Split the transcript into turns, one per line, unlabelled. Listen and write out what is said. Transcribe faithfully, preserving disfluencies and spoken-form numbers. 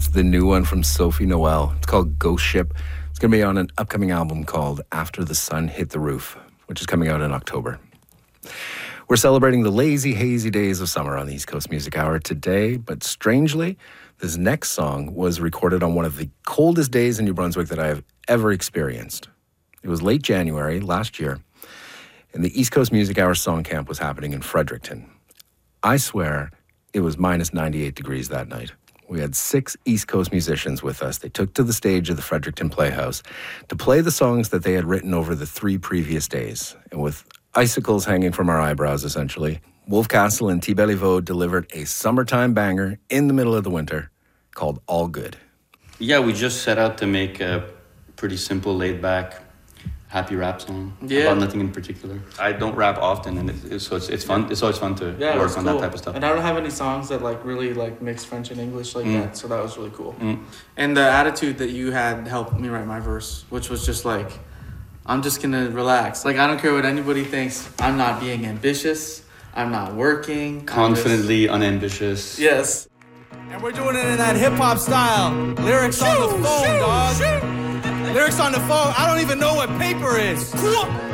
It's the new one from Sophie Noel. It's called Ghost Ship. It's going to be on an upcoming album called After the Sun Hit the Roof, which is coming out in October. We're celebrating the lazy, hazy days of summer on the East Coast Music Hour today, but strangely, this next song was recorded on one of the coldest days in New Brunswick that I have ever experienced. It was late January last year, and the East Coast Music Hour Song Camp was happening in Fredericton. I swear it was minus ninety-eight degrees that night. We had six East Coast musicians with us. They took to the stage of the Fredericton Playhouse to play the songs that they had written over the three previous days. And with icicles hanging from our eyebrows, essentially, Wolf Castle and T. Belliveau delivered a summertime banger in the middle of the winter called All Good.
Yeah, we just set out to make a pretty simple, laid-back, happy rap song yeah. about nothing in particular. I don't rap often, and it, it, so it's it's fun. It's always fun to
yeah,
work on
cool.
that type of stuff.
And I don't have any songs that like really like mix French and English like
mm.
that, so that was really cool.
Mm.
And the attitude that you had helped me write my verse, which was just like, I'm just gonna relax. Like I don't care what anybody thinks. I'm not being ambitious. I'm not working.
Confidently
just...
unambitious.
Yes.
And we're doing it in that hip hop style. Lyrics shoo, on the phone, shoo, dog. Shoo. Lyrics on the phone. I don't even know what paper is. Cool.